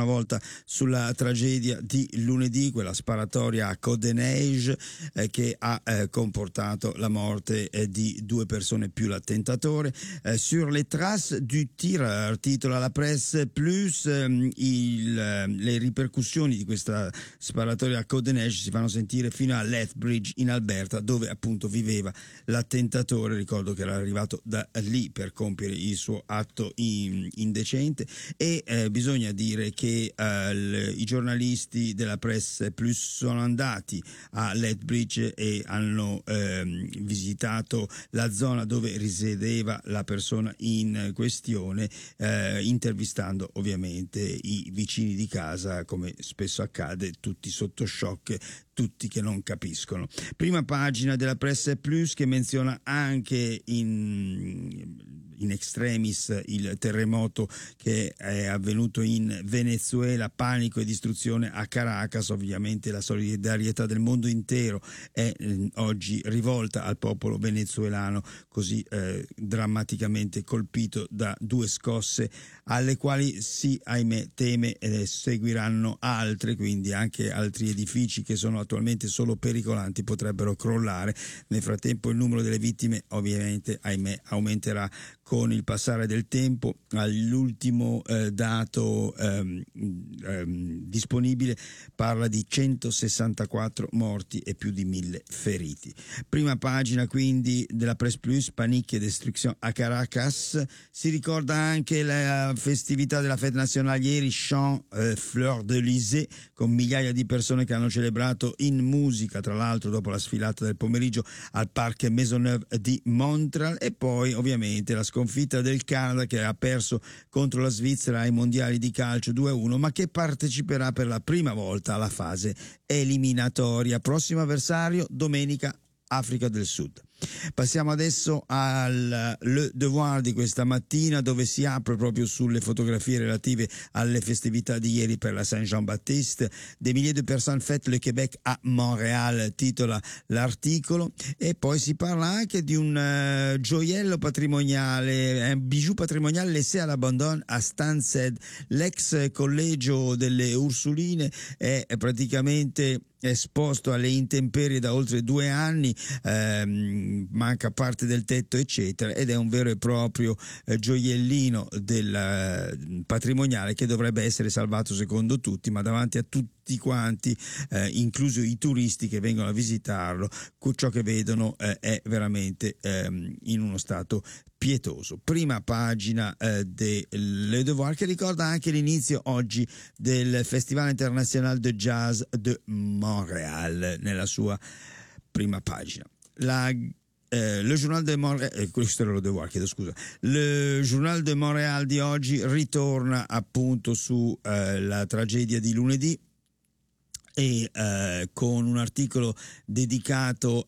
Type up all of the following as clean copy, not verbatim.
una volta sulla tragedia di lunedì, quella sparatoria a Côte-des-Neiges che ha comportato la morte di 2 persone più l'attentatore. Sur les traces du tireur, titola la Presse Plus. Le ripercussioni di questa sparatoria a Côte-des-Neiges si fanno sentire fino a Lethbridge in Alberta, dove appunto viveva l'attentatore. Ricordo che era arrivato da lì per compiere il suo atto indecente, e bisogna dire che i giornalisti della Presse Plus sono andati a Lethbridge e hanno visitato la zona dove risiedeva la persona in questione, intervistando ovviamente i vicini di casa, come spesso accade, tutti sotto shock, tutti che non capiscono. Prima pagina della Presse Plus, che menziona anche in extremis il terremoto che è avvenuto in Venezuela, panico e distruzione a Caracas. Ovviamente la solidarietà del mondo intero è oggi rivolta al popolo venezuelano, così drammaticamente colpito da 2 scosse, alle quali si, ahimè, teme seguiranno altre, quindi anche altri edifici che sono attualmente solo pericolanti potrebbero crollare. Nel frattempo il numero delle vittime ovviamente, ahimè, aumenterà con il passare del tempo. All'ultimo dato disponibile parla di 164 morti e più di 1000 feriti. Prima pagina quindi della Presse Plus, panique et destruction a Caracas. Si ricorda anche la festività della Fête Nationale ieri, Chant Fleur de Lysée, con migliaia di persone che hanno celebrato in musica, tra l'altro dopo la sfilata del pomeriggio al Parc Maisonneuve di Montréal. E poi ovviamente la sconfitta del Canada, che ha perso contro la Svizzera ai mondiali di calcio 2-1, ma che parteciperà per la prima volta alla fase eliminatoria. Prossimo avversario domenica, Africa del Sud. Passiamo adesso al Le Devoir di questa mattina, dove si apre proprio sulle fotografie relative alle festività di ieri per la Saint-Jean-Baptiste. Des milliers de personnes fêtent le Québec à Montréal, titola l'articolo, e poi si parla anche di un gioiello patrimoniale, un bijou patrimoniale laissé à l'abandon a Stansted. L'ex collegio delle Ursuline è praticamente esposto alle intemperie da oltre 2 anni, manca parte del tetto eccetera, ed è un vero e proprio gioiellino del patrimoniale che dovrebbe essere salvato secondo tutti, ma davanti a tutti quanti, incluso i turisti che vengono a visitarlo, ciò che vedono è veramente in uno stato pietoso. Prima pagina de Le Devoir, che ricorda anche l'inizio oggi del Festival International de Jazz de Montréal nella sua prima pagina. Le Journal de Montréal, questo era lo Devoir, chiedo scusa. Le Journal de Montréal di oggi ritorna appunto su la tragedia di lunedì, e con un articolo dedicato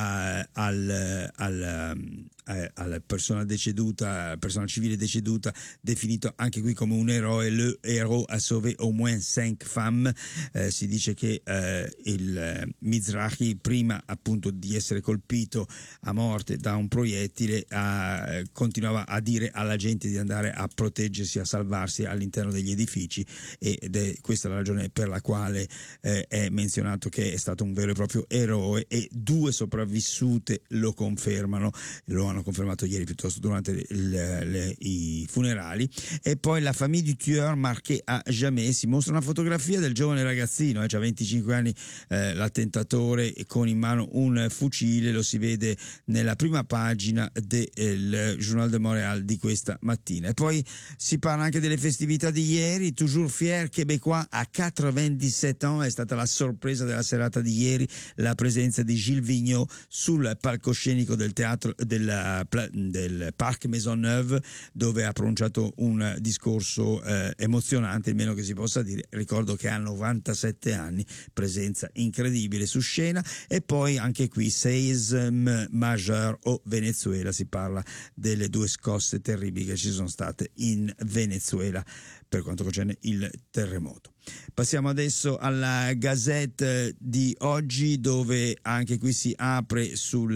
alla persona deceduta, persona civile deceduta, definito anche qui come un eroe. Le héros a sauvé au moins 5 femmes. Si dice che il Mizrahi, prima appunto di essere colpito a morte da un proiettile, continuava a dire alla gente di andare a proteggersi, a salvarsi all'interno degli edifici, ed è questa la ragione per la quale è menzionato che è stato un vero e proprio eroe, e 2 sopravvissute lo confermano, lo hanno confermato ieri piuttosto durante i funerali. E poi la famille du tueur marquée à jamais, si mostra una fotografia del giovane ragazzino, c'ha 25 anni, l'attentatore, con in mano un fucile, lo si vede nella prima pagina del Journal de Montréal di questa mattina. E poi si parla anche delle festività di ieri. Toujours fier québécois à 97 ans, è stata la sorpresa della serata di ieri la presenza di Gilles Vigneault sul palcoscenico del teatro del Parc Maisonneuve, dove ha pronunciato un discorso emozionante, il meno che si possa dire. Ricordo che ha 97 anni, presenza incredibile su scena. E poi anche qui séisme majeur au Venezuela, si parla delle 2 scosse terribili che ci sono state in Venezuela. per quanto concerne il terremoto. Passiamo adesso alla Gazette di oggi, dove anche qui si apre sul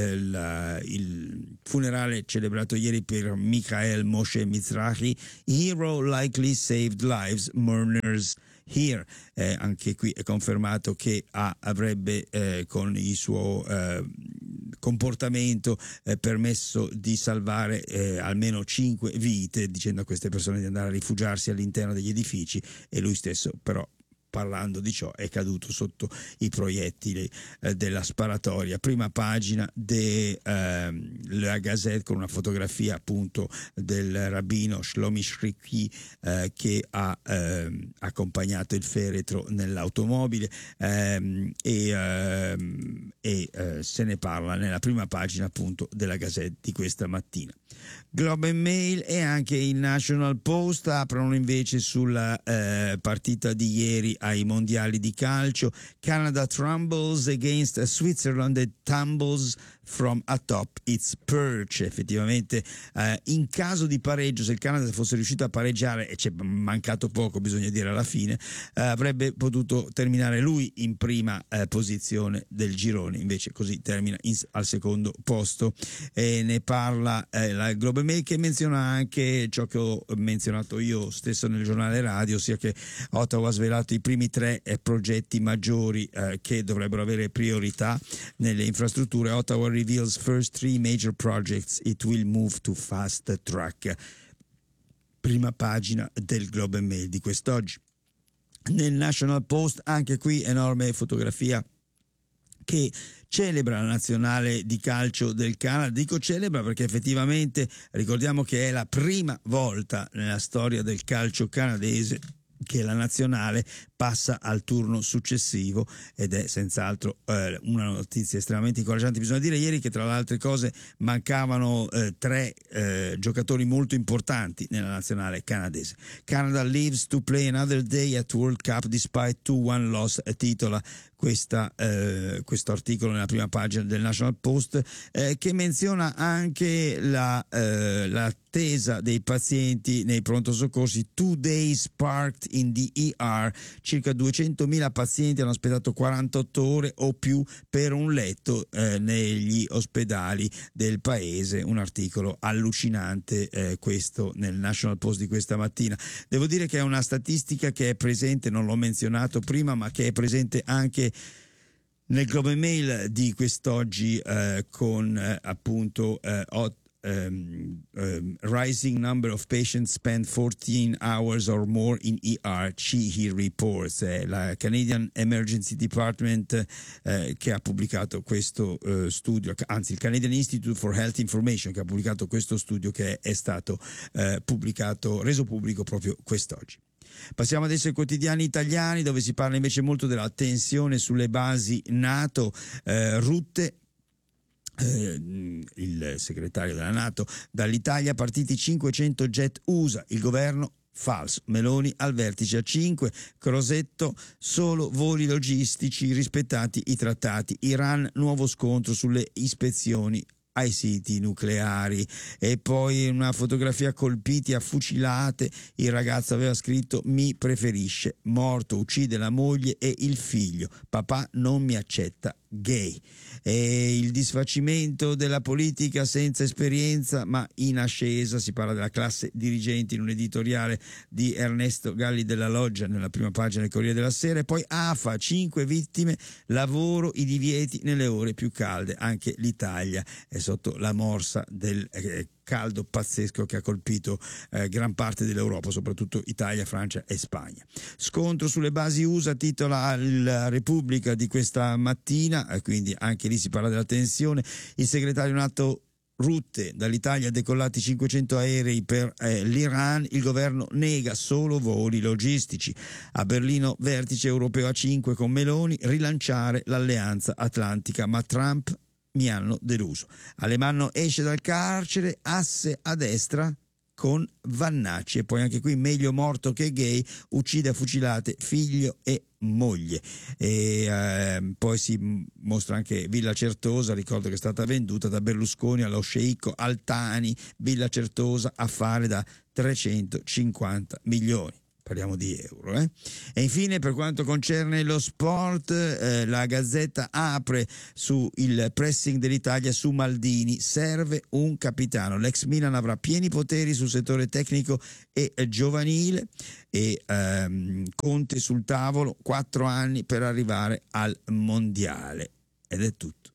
il funerale celebrato ieri per Mikhail Moshe Mizrahi, Hero likely saved lives, mourners here. Anche qui è confermato che avrebbe con il suo comportamento permesso di salvare almeno 5 vite, dicendo a queste persone di andare a rifugiarsi all'interno degli edifici, e lui stesso però, parlando di ciò, è caduto sotto i proiettili della sparatoria. Prima pagina della Gazette con una fotografia appunto del rabbino Shlomi Shriki che ha accompagnato il feretro nell'automobile e se ne parla nella prima pagina appunto della Gazette di questa mattina. Globe and Mail e anche il National Post aprono invece sulla partita di ieri ai mondiali di calcio. Canada trembles against Switzerland that tumbles from atop its perch. Effettivamente in caso di pareggio, se il Canada fosse riuscito a pareggiare, e c'è mancato poco bisogna dire alla fine, avrebbe potuto terminare lui in prima posizione del girone, invece così termina al secondo posto. Ne parla la Globe Mail, che menziona anche ciò che ho menzionato io stesso nel giornale radio, ossia che Ottawa ha svelato i primi 3 progetti maggiori che dovrebbero avere priorità nelle infrastrutture. Ottawa reveals first 3 major projects it will move to fast track. Prima pagina del Globe and Mail di quest'oggi. Nel National Post anche qui enorme fotografia che celebra la nazionale di calcio del Canada. Dico celebra perché effettivamente ricordiamo che è la prima volta nella storia del calcio canadese che la nazionale passa al turno successivo, ed è senz'altro una notizia estremamente incoraggiante. Bisogna dire ieri che tra le altre cose mancavano 3 giocatori molto importanti nella nazionale canadese. Canada lives to play another day at World Cup despite 2-1 loss, titola questo articolo nella prima pagina del National Post, che menziona anche l'attesa dei pazienti nei pronto soccorsi. 2 days parked in the ER. Circa 200.000 pazienti hanno aspettato 48 ore o più per un letto negli ospedali del paese. Un articolo allucinante questo nel National Post di questa mattina. Devo dire che è una statistica che è presente, non l'ho menzionato prima, ma che è presente anche nel Globe and Mail di quest'oggi con appunto rising number of patients spend 14 hours or more in ER, CHE reports. La Canadian Emergency Department che ha pubblicato questo studio, anzi il Canadian Institute for Health Information che ha pubblicato questo studio, che è stato reso pubblico proprio quest'oggi. Passiamo adesso ai quotidiani italiani, dove si parla invece molto della tensione sulle basi NATO. Rutte, il segretario della NATO: dall'Italia partiti 500 jet USA, il governo falso, Meloni al vertice a 5, Crosetto solo voli logistici, rispettati i trattati, Iran nuovo scontro sulle ispezioni ai siti nucleari. E poi una fotografia: colpiti a fucilate, il ragazzo aveva scritto mi preferisce, morto, uccide la moglie e il figlio, papà non mi accetta, gay. E il disfacimento della politica senza esperienza ma in ascesa, si parla della classe dirigente in un editoriale di Ernesto Galli della Loggia nella prima pagina del Corriere della Sera. E poi AFA, 5 vittime, lavoro, i divieti nelle ore più calde. Anche l'Italia è sotto la morsa del caldo pazzesco che ha colpito gran parte dell'Europa, soprattutto Italia, Francia e Spagna. Scontro sulle basi USA, titola la Repubblica di questa mattina, quindi anche lì si parla della tensione. Il segretario NATO Rutte: dall'Italia decollati 500 aerei per l'Iran, il governo nega solo voli logistici. A Berlino vertice europeo a 5 con Meloni, rilanciare l'alleanza atlantica, ma Trump mi hanno deluso. Alemanno esce dal carcere, asse a destra con Vannacci. E poi anche qui meglio morto che gay, uccide a fucilate figlio e moglie. E poi si mostra anche Villa Certosa, ricordo che è stata venduta da Berlusconi allo sceicco Altani, Villa Certosa affare da 350 milioni. Parliamo di euro. E infine, per quanto concerne lo sport, la Gazzetta apre su il pressing dell'Italia su Maldini, serve un capitano. L'ex Milan avrà pieni poteri sul settore tecnico e giovanile e Conte sul tavolo, 4 anni per arrivare al mondiale. Ed è tutto.